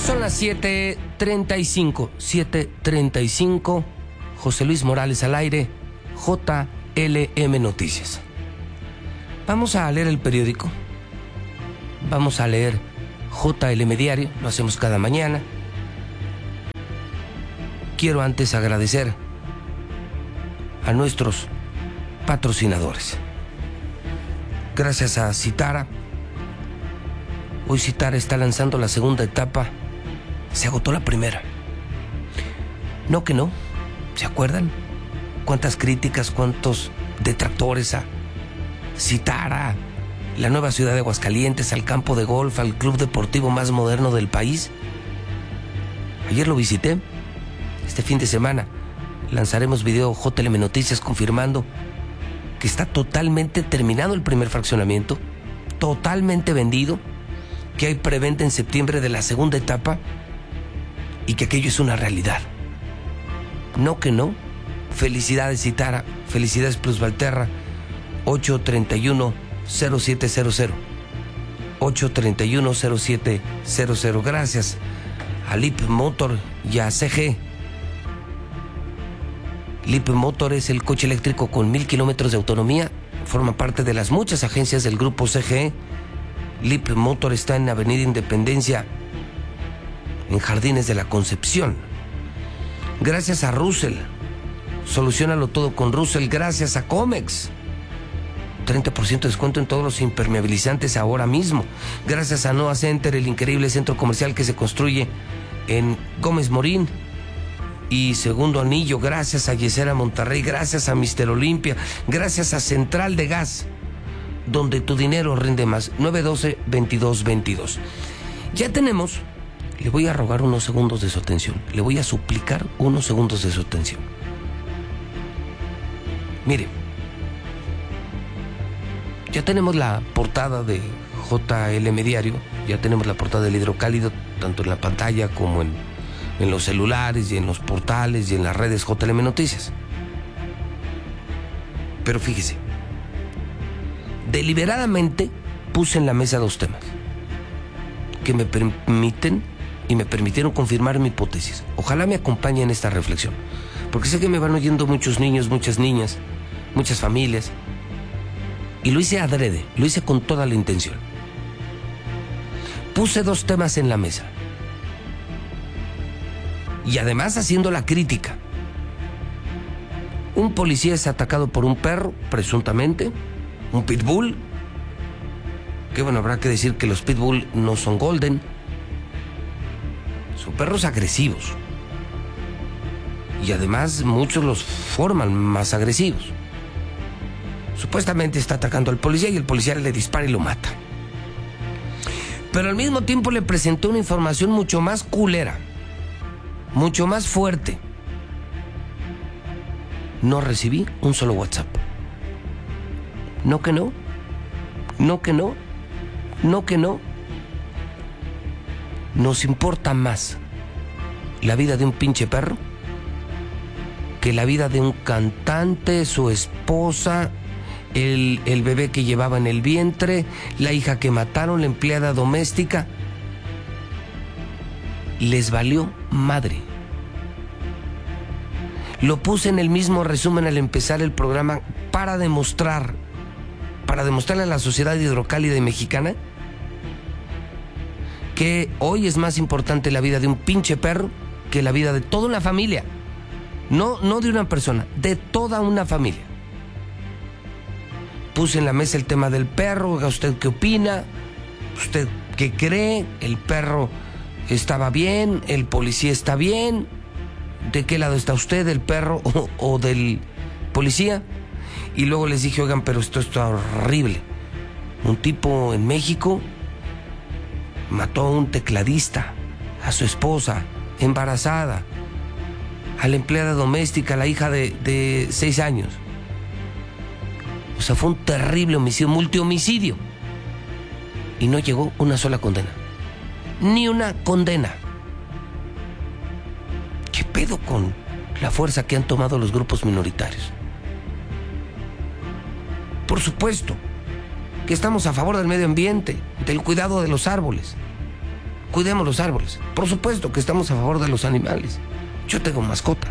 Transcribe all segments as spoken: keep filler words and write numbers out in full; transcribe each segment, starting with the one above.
Son las siete treinta y cinco, siete treinta y cinco, José Luis Morales al aire, J L M Noticias. Vamos a leer el periódico, vamos a leer J L M Diario, lo hacemos cada mañana. Quiero antes agradecer a nuestros patrocinadores. Gracias a Citara, hoy Citara está lanzando la segunda etapa. Se agotó la primera. No que no, ¿se acuerdan? Cuántas críticas, cuántos detractores a Citara, la nueva ciudad de Aguascalientes, al campo de golf, al club deportivo más moderno del país. Ayer lo visité. Este fin de semana lanzaremos video J L M Noticias confirmando que está totalmente terminado el primer fraccionamiento, totalmente vendido, que hay preventa en septiembre de la segunda etapa y que aquello es una realidad. No que no. Felicidades Citara, felicidades Plusvalterra. Ocho treinta y uno, cero siete cero cero, ocho treinta y uno, cero siete cero cero. Gracias a Lip Motor y a C G. Lip Motor es el coche eléctrico con mil kilómetros de autonomía. Forma parte de las muchas agencias del grupo C G. Lip Motor está en Avenida Independencia, en Jardines de la Concepción. Gracias a Russell. Soluciónalo todo con Russell. Gracias a Comex. treinta por ciento de descuento en todos los impermeabilizantes ahora mismo. Gracias a Noah Center, el increíble centro comercial que se construye en Gómez Morín y Segundo Anillo. Gracias a Yesera Monterrey. Gracias a Mister Olimpia. Gracias a Central de Gas, donde tu dinero rinde más. nueve uno dos, veintidós veintidós. Ya tenemos, le voy a rogar unos segundos de su atención. Le voy a suplicar unos segundos de su atención. Mire, ya tenemos la portada de J L M Diario, ya tenemos la portada del Hidrocálido, tanto en la pantalla como en, en los celulares y en los portales y en las redes J L M Noticias. Pero fíjese, deliberadamente puse en la mesa dos temas que me permiten y me permitieron confirmar mi hipótesis. Ojalá me acompañen en esta reflexión, porque sé que me van oyendo muchos niños, muchas niñas, muchas familias, y lo hice adrede, lo hice con toda la intención. Puse dos temas en la mesa y además haciendo la crítica. Un policía es atacado por un perro, presuntamente, un pitbull, que bueno, habrá que decir que los pitbull no son golden, son perros agresivos. Y además muchos los forman más agresivos. Supuestamente está atacando al policía y el policía le dispara y lo mata. Pero al mismo tiempo le presentó una información mucho más culera, mucho más fuerte. No recibí un solo WhatsApp. No que no, no que no, no que no. Nos importa más la vida de un pinche perro que la vida de un cantante, su esposa, el, el bebé que llevaba en el vientre, la hija que mataron, la empleada doméstica. Les valió madre. Lo puse en el mismo resumen al empezar el programa para demostrar, para demostrarle a la sociedad hidrocálida y mexicana que hoy es más importante la vida de un pinche perro que la vida de toda una familia. No, no de una persona, de toda una familia. Puse en la mesa el tema del perro. ¿Usted qué opina? ¿Usted qué cree? ¿El perro estaba bien? ¿El policía está bien? ¿De qué lado está usted, del perro o, o del policía? Y luego les dije, oigan, pero esto está horrible. Un tipo en México mató a un tecladista, a su esposa, embarazada, a la empleada doméstica, a la hija de, de seis años. O sea, fue un terrible homicidio, multihomicidio. Y no llegó una sola condena. Ni una condena. ¿Qué pedo con la fuerza que han tomado los grupos minoritarios? Por supuesto que estamos a favor del medio ambiente, del cuidado de los árboles. cuidemos los árboles. Por supuesto que estamos a favor de los animales. Yo tengo mascota.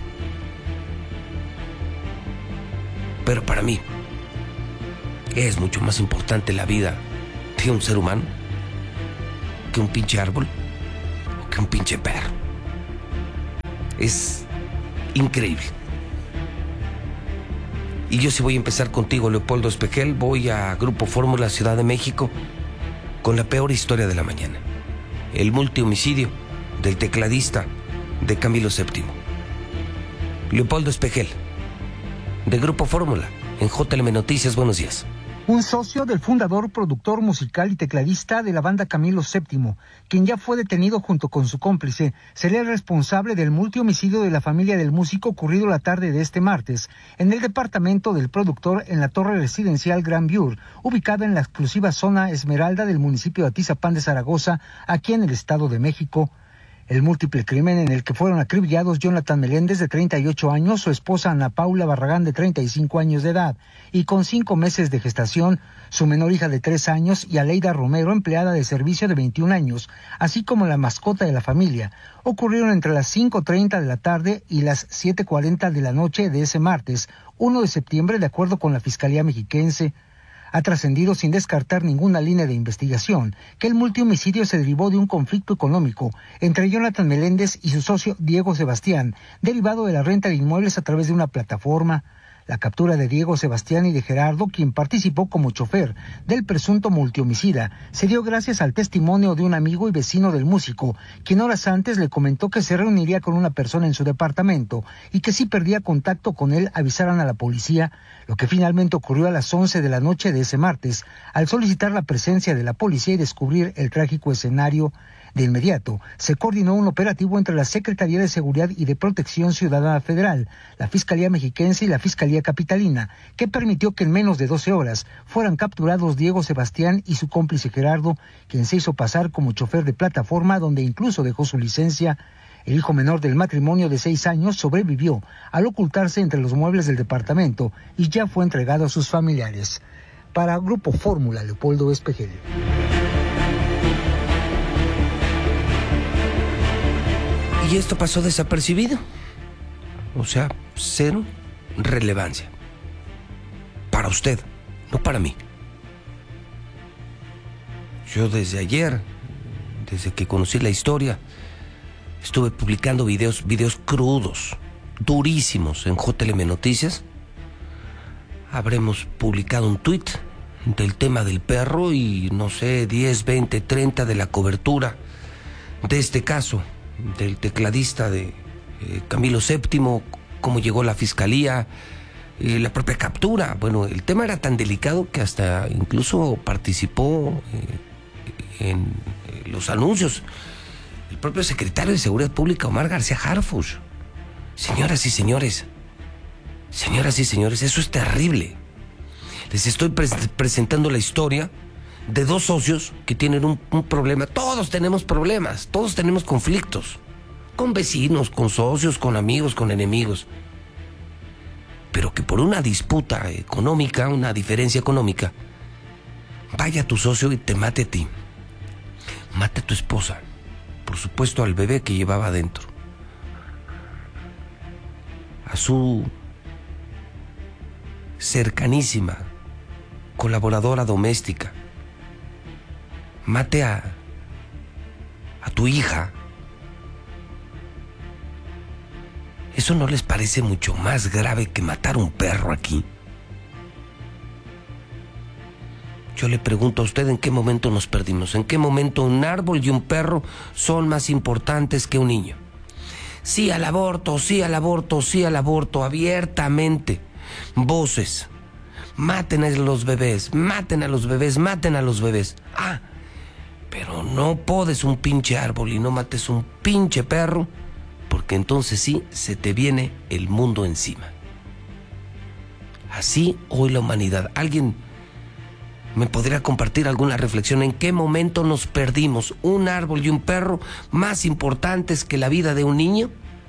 Pero para mí es mucho más importante la vida de un ser humano que un pinche árbol o que un pinche perro. Es increíble. Y yo sí voy a empezar contigo, Leopoldo Espejel. Voy a Grupo Fórmula, Ciudad de México, con la peor historia de la mañana. El multihomicidio del tecladista de Camilo séptimo. Leopoldo Espejel, de Grupo Fórmula, en J L M Noticias. Buenos días. Un socio del fundador, productor musical y tecladista de la banda Camilo séptimo, quien ya fue detenido junto con su cómplice, sería el responsable del multihomicidio de la familia del músico ocurrido la tarde de este martes en el departamento del productor en la torre residencial Gran Viur, ubicada en la exclusiva zona Esmeralda del municipio de Atizapán de Zaragoza, aquí en el Estado de México. El múltiple crimen en el que fueron acribillados Jonathan Meléndez, de treinta y ocho años, su esposa Ana Paula Barragán, de treinta y cinco años de edad, y con cinco meses de gestación, su menor hija de tres años, y Aleida Romero, empleada de servicio de veintiún años, así como la mascota de la familia, ocurrieron entre las cinco treinta de la tarde y las siete cuarenta de la noche de ese martes, primero de septiembre, de acuerdo con la Fiscalía Mexiquense. Ha trascendido sin descartar ninguna línea de investigación que el multihomicidio se derivó de un conflicto económico entre Jonathan Meléndez y su socio Diego Sebastián, derivado de la renta de inmuebles a través de una plataforma. La captura de Diego Sebastián y de Gerardo, quien participó como chofer del presunto multihomicida, se dio gracias al testimonio de un amigo y vecino del músico, quien horas antes le comentó que se reuniría con una persona en su departamento y que si perdía contacto con él avisaran a la policía, lo que finalmente ocurrió a las once de la noche de ese martes, al solicitar la presencia de la policía y descubrir el trágico escenario. De inmediato, se coordinó un operativo entre la Secretaría de Seguridad y de Protección Ciudadana Federal, la Fiscalía Mexiquense y la Fiscalía Capitalina, que permitió que en menos de doce horas fueran capturados Diego Sebastián y su cómplice Gerardo, quien se hizo pasar como chofer de plataforma, donde incluso dejó su licencia. El hijo menor del matrimonio, de seis años, sobrevivió al ocultarse entre los muebles del departamento y ya fue entregado a sus familiares. Para Grupo Fórmula, Leopoldo Espejel. Y esto pasó desapercibido. O sea, cero relevancia. Para usted, no para mí. Yo desde ayer, desde que conocí la historia, estuve publicando videos, videos crudos, durísimos en J L M Noticias. Habremos publicado un tuit del tema del perro y no sé, diez, veinte, treinta de la cobertura de este caso del tecladista de eh, Camilo séptimo, cómo llegó la fiscalía, eh, la propia captura. Bueno, el tema era tan delicado que hasta incluso participó eh, en eh, los anuncios el propio secretario de Seguridad Pública, Omar García Harfuch. Señoras y señores, señoras y señores, eso es terrible. Les estoy pre- presentando la historia de dos socios que tienen un, un problema. Todos tenemos problemas, todos tenemos conflictos, con vecinos, con socios, con amigos, con enemigos. Pero que por una disputa económica, una diferencia económica, vaya tu socio y te mate a ti. Mate a tu esposa, por supuesto al bebé que llevaba adentro, a su cercanísima colaboradora doméstica, mate a, a tu hija. ¿Eso no les parece mucho más grave que matar a un perro aquí? Yo le pregunto a usted, ¿en qué momento nos perdimos? ¿En qué momento un árbol y un perro son más importantes que un niño? Sí al aborto, sí al aborto, sí al aborto, abiertamente. Voces. Maten a los bebés, maten a los bebés, maten a los bebés. Ah, pero no podes un pinche árbol y no mates un pinche perro, porque entonces sí se te viene el mundo encima. Así hoy la humanidad. ¿Alguien me podría compartir alguna reflexión? ¿En qué momento nos perdimos? ¿Un árbol y un perro más importantes que la vida de un niño?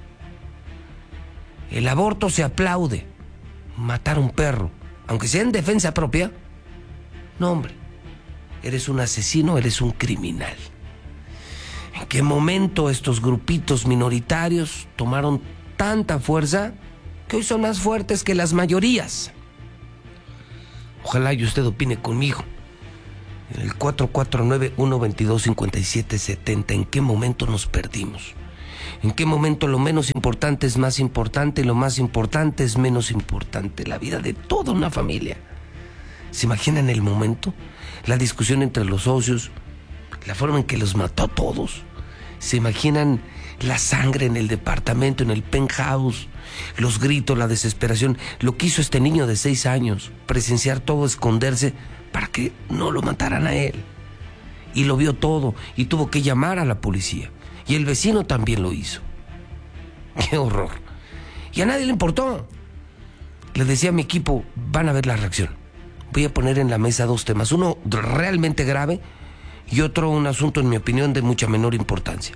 El aborto se aplaude. Matar a un perro, aunque sea en defensa propia, no, hombre, eres un asesino, eres un criminal. ¿En qué momento estos grupitos minoritarios tomaron tanta fuerza que hoy son más fuertes que las mayorías? Ojalá y usted opine conmigo. En el cuatro cuatro nueve, uno dos dos, cinco siete siete cero, ¿en qué momento nos perdimos? ¿En qué momento lo menos importante es más importante y lo más importante es menos importante? La vida de toda una familia. ¿Se imaginan el momento? La discusión entre los socios, la forma en que los mató a todos. ¿Se imaginan la sangre en el departamento, en el penthouse, los gritos, la desesperación? Lo que hizo este niño de seis años, presenciar todo, esconderse para que no lo mataran a él. Y lo vio todo y tuvo que llamar a la policía. Y el vecino también lo hizo. ¡Qué horror! Y a nadie le importó. Le decía a mi equipo, van a ver la reacción. Voy a poner en la mesa dos temas. Uno realmente grave y otro un asunto, en mi opinión, de mucha menor importancia.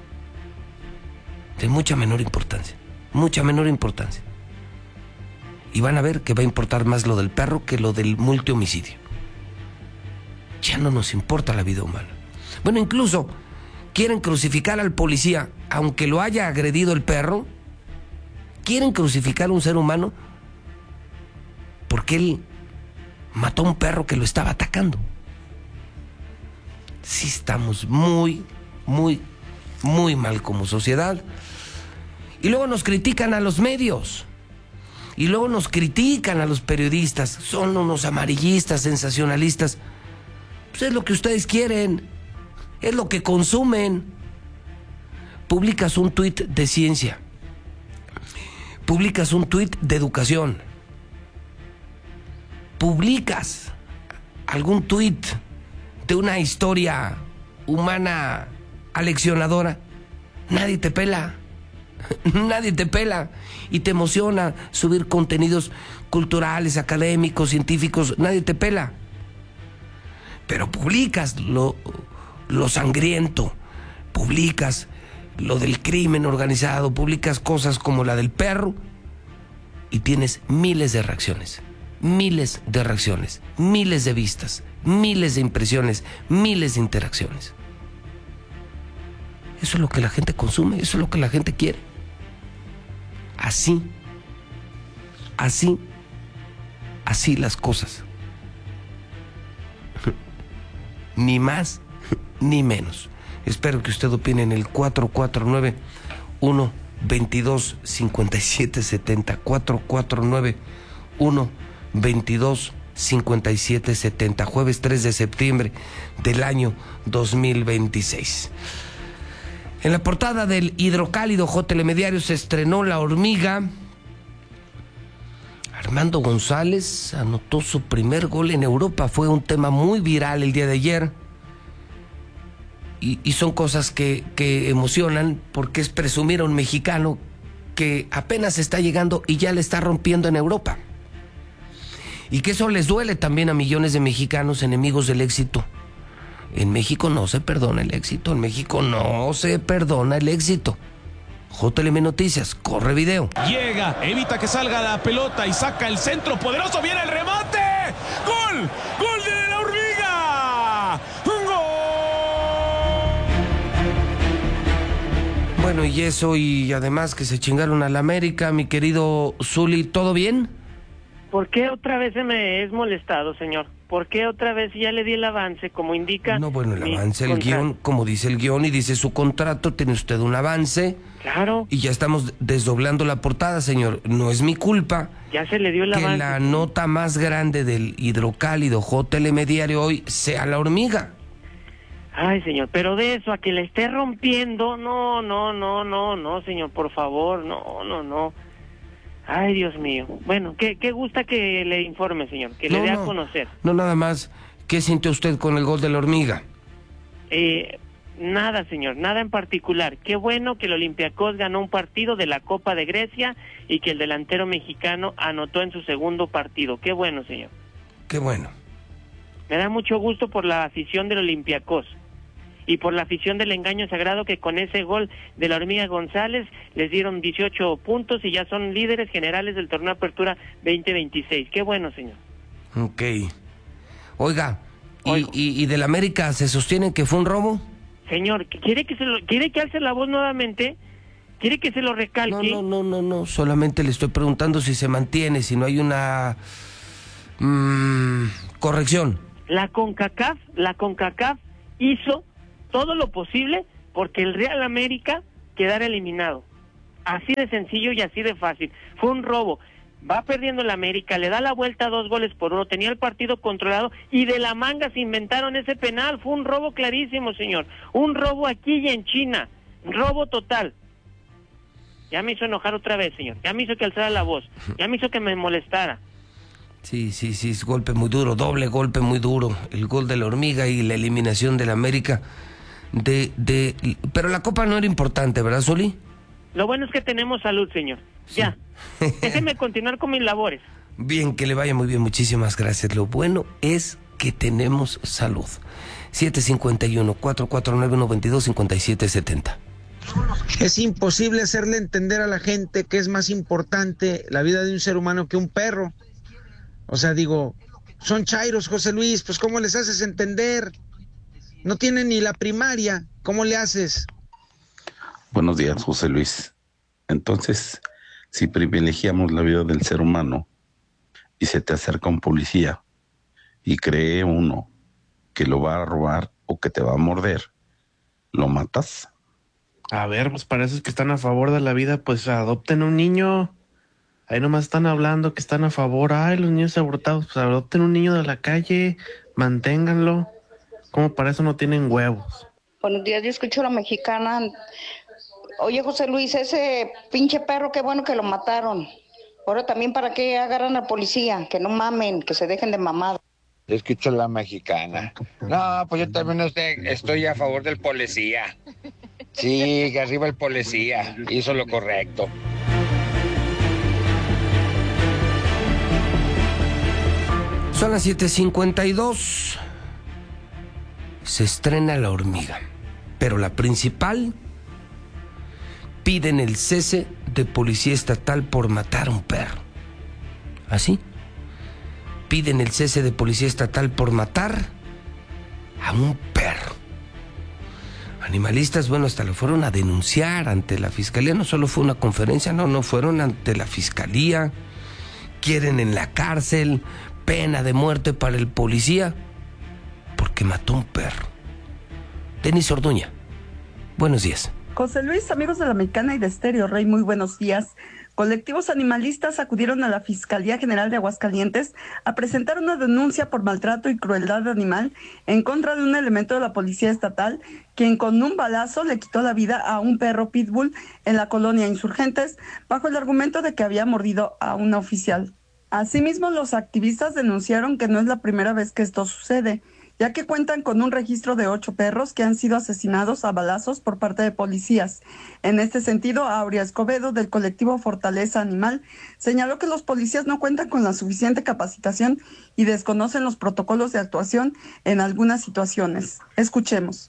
De mucha menor importancia. Mucha menor importancia. Y van a ver que va a importar más lo del perro que lo del multihomicidio. Ya no nos importa la vida humana. Bueno, incluso quieren crucificar al policía, aunque lo haya agredido el perro. Quieren crucificar a un ser humano porque él mató a un perro que lo estaba atacando. Sí estamos muy, muy, muy mal como sociedad. Y luego nos critican a los medios. Y luego nos critican a los periodistas. Son unos amarillistas, sensacionalistas. Pues es lo que ustedes quieren. Es lo que consumen. Publicas un tuit de ciencia. Publicas un tuit de educación. Publicas algún tuit de una historia humana aleccionadora. Nadie te pela. Nadie te pela. Y te emociona subir contenidos culturales, académicos, científicos. Nadie te pela. Pero publicas lo, lo sangriento. Publicas lo del crimen organizado. Publicas cosas como la del perro. Y tienes miles de reacciones. Miles de reacciones. Miles de vistas. Miles de impresiones. Miles de interacciones. Eso es lo que la gente consume. Eso es lo que la gente quiere. Así. Así. Así las cosas. Ni más ni menos. Espero que usted opine en el cuatro cuatro nueve, uno dos dos, cinco siete siete cero. cuatro cuatro nueve, uno dos dos, cinco siete siete cero. Jueves tres de septiembre del año dos mil veintiséis. En la portada del Hidrocálido J. Telemediario se estrenó La Hormiga. Armando González anotó su primer gol en Europa. Fue un tema muy viral el día de ayer. Y, y son cosas que, que emocionan porque es presumir a un mexicano que apenas está llegando y ya le está rompiendo en Europa. Y que eso les duele también a millones de mexicanos enemigos del éxito. En México no se perdona el éxito. En México no se perdona el éxito. J L M Noticias, corre video. Llega, evita que salga la pelota y saca el centro poderoso. Viene el remate. ¡Gol! ¡Gol de La Hormiga! ¡Un gol! Bueno, y eso, y además que se chingaron a la América, mi querido Zuli, ¿todo bien? ¿Por qué otra vez se me es molestado, señor? ¿Por qué otra vez ya le di el avance, como indica? No, bueno, el mi avance, el contrato? guión, como dice el guión y dice su contrato, tiene usted un avance. Claro. Y ya estamos desdoblando la portada, señor. No es mi culpa. Ya se le dio el que avance. la nota más grande del Hidrocálido J L M Diario hoy sea La Hormiga. Ay, señor, pero de eso a que le esté rompiendo, no, no, no, no, no, señor, por favor, no, no, no. Ay, Dios mío. Bueno, ¿qué, qué gusta que le informe, señor? Que le No, dé no, a conocer. No, nada más. ¿Qué sintió usted con el gol de La Hormiga? Eh, nada, señor, nada en particular. Qué bueno que el Olympiacos ganó un partido de la Copa de Grecia y que el delantero mexicano anotó en su segundo partido. Qué bueno, señor. Qué bueno. Me da mucho gusto por la afición del Olympiacos y por la afición del Engaño Sagrado, que con ese gol de La Hormiga González les dieron dieciocho puntos y ya son líderes generales del torneo Apertura veinte veintiséis. Qué bueno, señor. Ok. Oiga, ¿y, y, y del América se sostiene que fue un robo? Señor, ¿quiere que se lo, quiere que alce la voz nuevamente? ¿Quiere que se lo recalque? No, no, no, no, no, solamente le estoy preguntando si se mantiene, si no hay una mmm, corrección. La CONCACAF, la CONCACAF hizo todo lo posible porque el Real América quedara eliminado. Así de sencillo y así de fácil. Fue un robo. Va perdiendo el América, le da la vuelta a dos goles por uno, tenía el partido controlado y de la manga se inventaron ese penal. Fue un robo clarísimo, señor. Un robo aquí y en China. Robo total. Ya me hizo enojar otra vez, señor. Ya me hizo que alzara la voz. Ya me hizo que me molestara. Sí, sí, sí, es golpe muy duro, doble golpe muy duro. El gol de la Hormiga y la eliminación del América. De, de, pero la Copa no era importante, ¿verdad, Zuli? Lo bueno es que tenemos salud, señor. Sí. Ya. Déjeme continuar con mis labores. Bien, que le vaya muy bien, muchísimas gracias. Lo bueno es que tenemos salud. siete cinco uno, cuatro cuatro nueve, uno dos cinco siete siete cero. Es imposible hacerle entender a la gente que es más importante la vida de un ser humano que un perro. O sea, digo, son chairos, José Luis, pues ¿cómo les haces entender? No tienen ni la primaria, ¿cómo le haces? Buenos días, José Luis. Entonces, si privilegiamos la vida del ser humano y se te acerca un policía y cree uno que lo va a robar o que te va a morder, ¿lo matas? A ver, pues para esos que están a favor de la vida, pues adopten un niño. Ahí nomás están hablando que están a favor. Ay, los niños abortados, pues adopten un niño de la calle, manténganlo. ¿Cómo para eso no tienen huevos? Buenos días, yo escucho a la mexicana. Oye, José Luis, ese pinche perro, qué bueno que lo mataron. Ahora también para qué agarran a la policía, que no mamen, que se dejen de mamada. Yo escucho a la mexicana. No, pues yo también estoy, estoy a favor del policía. Sí, que arriba el policía, hizo lo correcto. Son las siete cincuenta y dos. Se estrena La Hormiga, pero la principal, piden el cese de policía estatal por matar a un perro. ¿Así? Piden el cese de policía estatal por matar a un perro. Animalistas, bueno, hasta lo fueron a denunciar ante la fiscalía. No solo fue una conferencia, no, no, fueron ante la fiscalía. Quieren en la cárcel pena de muerte para el policía porque mató a un perro. Denis Orduña, buenos días. José Luis, amigos de la Mexicana y de Estéreo Rey, muy buenos días. Colectivos animalistas acudieron a la Fiscalía General de Aguascalientes a presentar una denuncia por maltrato y crueldad animal en contra de un elemento de la Policía Estatal, quien con un balazo le quitó la vida a un perro pitbull en la colonia Insurgentes, bajo el argumento de que había mordido a una oficial. Asimismo, los activistas denunciaron que no es la primera vez que esto sucede, ya que cuentan con un registro de ocho perros que han sido asesinados a balazos por parte de policías. En este sentido, Aurea Escobedo, del colectivo Fortaleza Animal, señaló que los policías no cuentan con la suficiente capacitación y desconocen los protocolos de actuación en algunas situaciones. Escuchemos.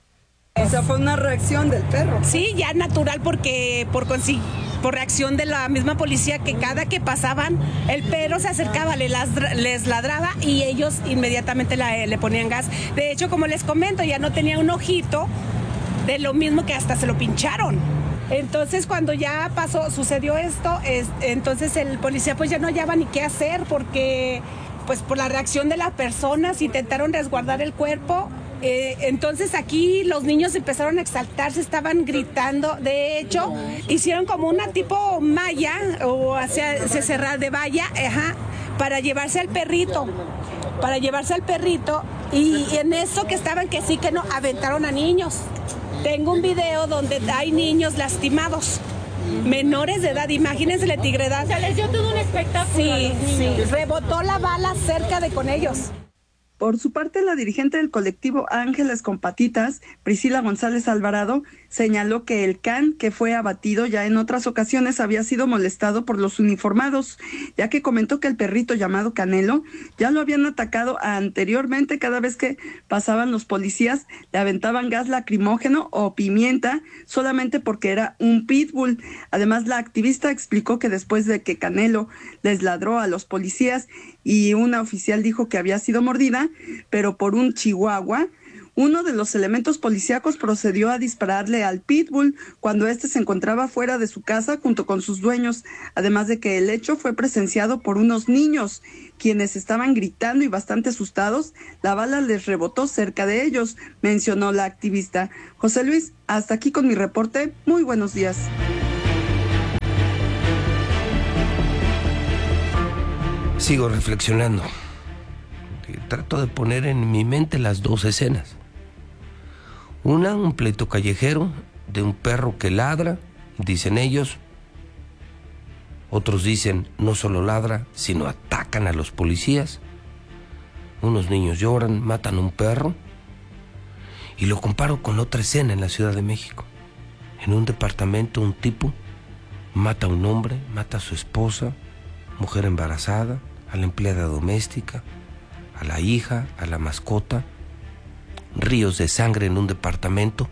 O sea, fue una reacción del perro. Sí, ya natural porque por consi- por reacción de la misma policía, que cada que pasaban el perro se acercaba, le ladra- les ladraba y ellos inmediatamente la, le ponían gas. De hecho, como les comento, ya no tenía un ojito, de lo mismo que hasta se lo pincharon. Entonces, cuando ya pasó, sucedió esto, es, entonces el policía pues ya no hallaba ni qué hacer porque pues por la reacción de las personas intentaron resguardar el cuerpo. Eh, entonces aquí los niños empezaron a exaltarse, estaban gritando. De hecho, hicieron como una tipo malla o hacia se cerrar de valla, ajá, para llevarse al perrito, para llevarse al perrito y, y en eso que estaban que sí que no aventaron a niños. Tengo un video donde hay niños lastimados, menores de edad, imagínense la tigredad. Se les dio todo un espectáculo. Sí, sí, rebotó la bala cerca de con ellos. Por su parte, la dirigente del colectivo Ángeles con Patitas, Priscila González Alvarado, señaló que el can que fue abatido ya en otras ocasiones había sido molestado por los uniformados, ya que comentó que el perrito llamado Canelo ya lo habían atacado anteriormente. Cada vez que pasaban los policías le aventaban gas lacrimógeno o pimienta solamente porque era un pitbull. Además, la activista explicó que después de que Canelo les ladró a los policías y una oficial dijo que había sido mordida, pero por un chihuahua, Uno de los elementos policíacos procedió a dispararle al pitbull cuando éste se encontraba fuera de su casa junto con sus dueños, además de que el hecho fue presenciado por unos niños, quienes estaban gritando y bastante asustados. La bala les rebotó cerca de ellos, mencionó la activista. José Luis, hasta aquí con mi reporte. Muy buenos días. Sigo reflexionando. Trato de poner en mi mente las dos escenas. Una, un pleito callejero de un perro que ladra, dicen ellos. Otros dicen, no solo ladra, sino atacan a los policías. Unos niños lloran, matan a un perro. Y lo comparo con otra escena en la Ciudad de México. En un departamento, un tipo mata a un hombre, mata a su esposa, mujer embarazada, a la empleada doméstica, a la hija, a la mascota. Ríos de sangre en un departamento.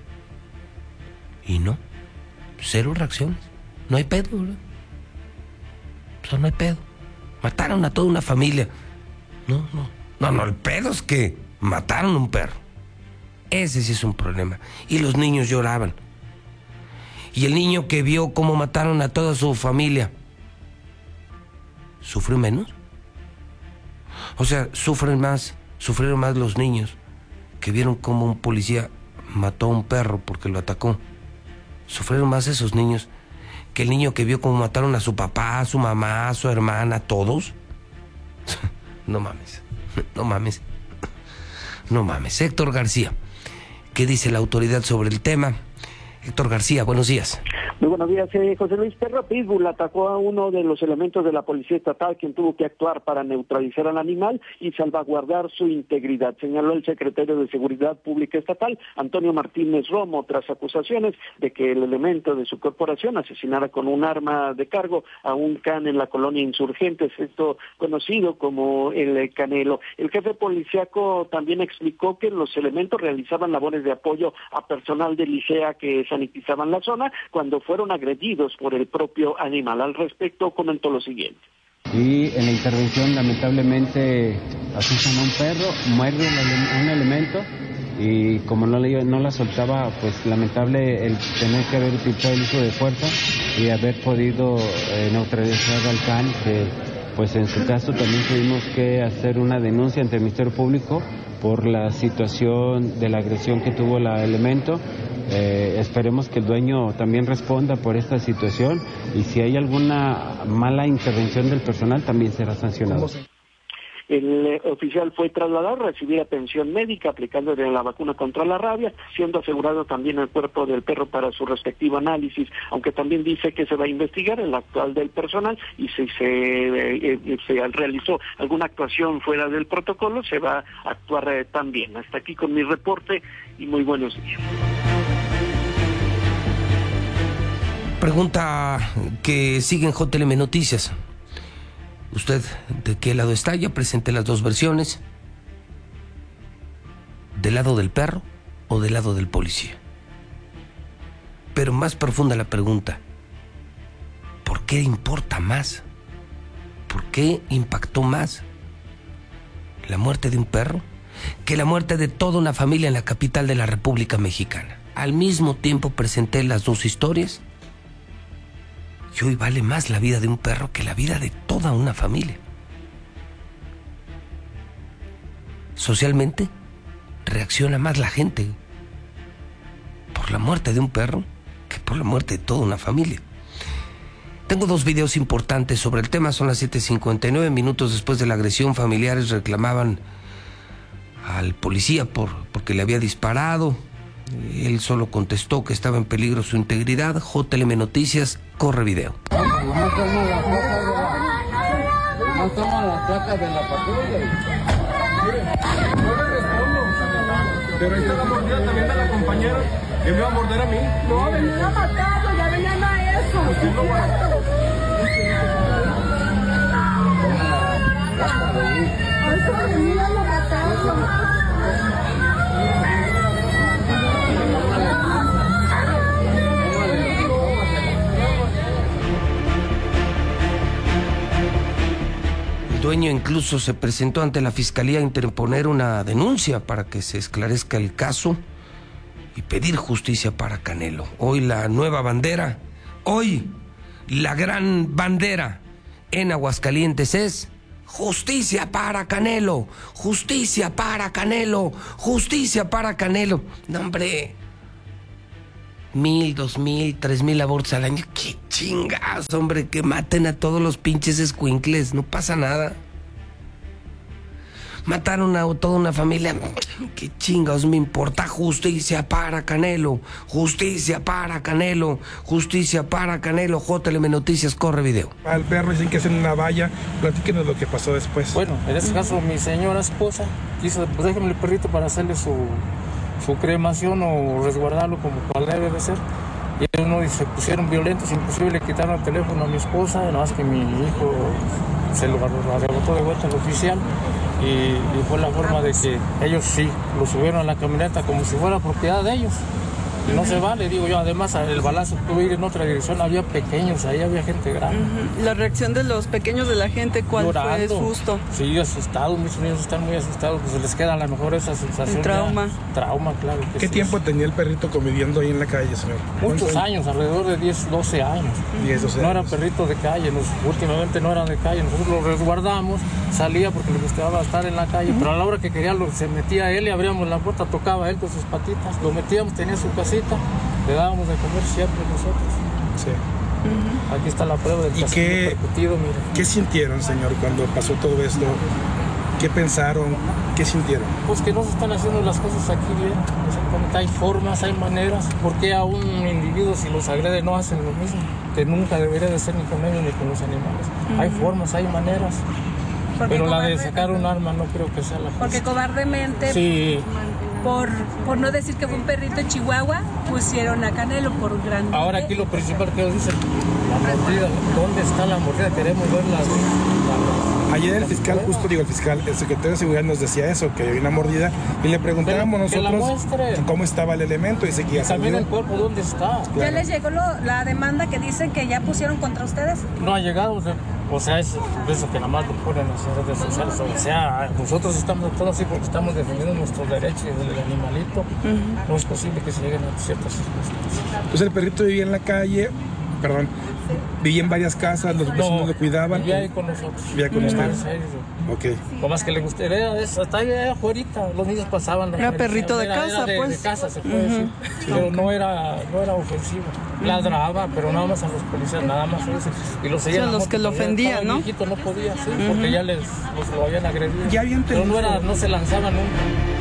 Y no, cero reacciones. No hay pedo, ¿verdad? O sea, no hay pedo. Mataron a toda una familia. No, no, no, no, el pedo es que mataron a un perro. Ese sí es un problema. Y los niños lloraban. Y el niño que vio cómo mataron a toda su familia, ¿sufrió menos? O sea, sufren más, sufrieron más los niños que vieron cómo un policía mató a un perro porque lo atacó. Sufrieron más esos niños que el niño que vio cómo mataron a su papá, a su mamá, a su hermana, a todos. No mames, no mames, no mames. Héctor García, ¿qué dice la autoridad sobre el tema? Héctor García, buenos días. Muy buenos días, eh, José Luis. Perro pitbull atacó a uno de los elementos de la Policía Estatal, quien tuvo que actuar para neutralizar al animal y salvaguardar su integridad, señaló el secretario de Seguridad Pública Estatal, Antonio Martínez Romo, tras acusaciones de que el elemento de su corporación asesinara con un arma de cargo a un can en la colonia Insurgentes, esto conocido como el Canelo. El jefe policíaco también explicó que los elementos realizaban labores de apoyo a personal del I C E A que sanitizaban la zona cuando fueron agredidos por el propio animal. Al respecto comentó lo siguiente. Y en la intervención lamentablemente asustan a un perro, muerde un elemento y como no, le, no la soltaba, pues lamentable el tener que haber utilizado el uso de fuerza y haber podido eh, neutralizar al can, que pues en su caso también tuvimos que hacer una denuncia ante el Ministerio Público por la situación de la agresión que tuvo el elemento. Eh, esperemos que el dueño también responda por esta situación y si hay alguna mala intervención del personal también será sancionado. El eh, oficial fue trasladado a recibir atención médica aplicándole la vacuna contra la rabia, siendo asegurado también el cuerpo del perro para su respectivo análisis, aunque también dice que se va a investigar el actual del personal y si se, eh, eh, se realizó alguna actuación fuera del protocolo, se va a actuar eh, también. Hasta aquí con mi reporte y muy buenos días. Pregunta que sigue en J L M Noticias. ¿Usted de qué lado está? Ya presenté las dos versiones. ¿Del lado del perro o del lado del policía? Pero más profunda la pregunta. ¿Por qué importa más? ¿Por qué impactó más la muerte de un perro que la muerte de toda una familia en la capital de la República Mexicana? Al mismo tiempo presenté las dos historias. Y hoy vale más la vida de un perro que la vida de toda una familia. Socialmente, reacciona más la gente por la muerte de un perro que por la muerte de toda una familia. Tengo dos videos importantes sobre el tema, son las siete cincuenta y nueve minutos después de la agresión. Familiares reclamaban al policía por, porque le había disparado. Él solo contestó que estaba en peligro su integridad. J L M Noticias, corre video. No toma las placas de la patrulla. Pero ahí está la mordida también de la compañera. ¿Quién me va a morder a mí? No, venían a matarlo, ya venían a eso. ¿Usted no va a...? A eso venían a matarlo. El dueño incluso se presentó ante la fiscalía a interponer una denuncia para que se esclarezca el caso y pedir justicia para Canelo. Hoy la nueva bandera, hoy la gran bandera en Aguascalientes es justicia para Canelo, justicia para Canelo, justicia para Canelo. No, hombre, mil, dos mil, tres mil abortos al año. ¡Qué chingas, hombre! Que maten a todos los pinches escuincles, no pasa nada. Mataron a toda una familia. ¿Qué chingados me importa? Justicia para Canelo, justicia para Canelo, justicia para Canelo. J L M Noticias, corre video. Al perro dicen que hacen una valla. Platíquenos lo que pasó después. Bueno, en este caso mi señora esposa quiso, pues déjeme el perrito para hacerle su, su cremación o resguardarlo como cual debe de ser. Y ellos no, se pusieron violentos, imposible, quitaron el teléfono a mi esposa, nada más que mi hijo se lo arrebató de vuelta al oficial. Y, y fue la forma de que ellos sí lo subieron a la camioneta como si fuera propiedad de ellos. Y no se vale, digo yo. Además, el balazo pudo ir en otra dirección, había pequeños, ahí había gente grande. Uh-huh. La reacción de los pequeños de la gente, ¿cuál Llorando. fue? Susto. Sí, asustados, muchos niños están muy asustados, pues se les queda a lo mejor esa sensación. El trauma. Ya, trauma, claro. Que ¿Qué sí tiempo es. tenía el perrito conviviendo ahí en la calle, señor? Muchos años, alrededor de diez, doce años. diez, doce no años. era perrito de calle, nos, últimamente no era de calle, nosotros lo resguardamos, salía porque le gustaba estar en la calle, uh-huh. pero a la hora que quería lo, se metía él y abríamos la puerta, tocaba él con sus patitas, lo metíamos, tenía su casita, le dábamos de comer siempre nosotros. Sí. Uh-huh. Aquí está la prueba del castigo percutido, mire. ¿Qué sintieron, señor, cuando pasó todo esto? ¿Qué pensaron? ¿Qué sintieron? Pues que no se están haciendo las cosas aquí bien. Exactamente. Hay formas, hay maneras. ¿Por qué a un individuo si los agrede no hacen lo mismo? Que nunca debería de ser ni con ellos ni con los animales. Uh-huh. Hay formas, hay maneras. Pero la de sacar un arma no creo que sea la cosa. Porque cobardemente, sí. por, por no decir que fue un perrito en Chihuahua, pusieron a Canelo por un gran... Ahora aquí lo principal que nos dicen, la mordida. ¿Dónde está la mordida? Queremos ver las... las... Ayer el fiscal, justo digo el fiscal, el secretario de Seguridad nos decía eso, que había una mordida, y le preguntábamos Pero nosotros cómo estaba el elemento, y dice que ya también salió. el cuerpo, ¿dónde está? Claro. ¿Ya les llegó lo, la demanda que dicen que ya pusieron contra ustedes? No ha llegado, o sea, o sea es eso que nada más lo ponen en las redes sociales. O sea, nosotros estamos actuando así porque estamos defendiendo nuestros derechos del animalito. Uh-huh. No es posible que se lleguen a ciertas circunstancias. Entonces el perrito vivía en la calle, perdón, vivía en varias casas, los vecinos no, lo cuidaban. Vivía ahí con nosotros. Vivía con ustedes. Ok. Lo más que le gustaría es, hasta ahí afuera, los niños pasaban. Era perrito de era, casa, era de, pues. de casa, se puede uh-huh. decir. Pero no era, no era ofensivo. Ladraba, pero nada más a los policías, nada más eso. Y los seguían. O sea, los que lo ofendían, ¿no? El viejito no podía, sí, uh-huh. porque ya les los lo habían agredido. Ya habían pero no, era, no se lanzaban nunca.